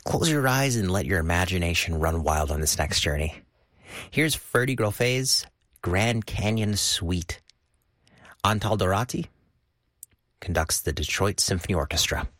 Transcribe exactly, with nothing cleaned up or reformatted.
Close your eyes and let your imagination run wild on this next journey. Here's Ferdy Groffet's Grand Canyon Suite. Antal Dorati conducts the Detroit Symphony Orchestra.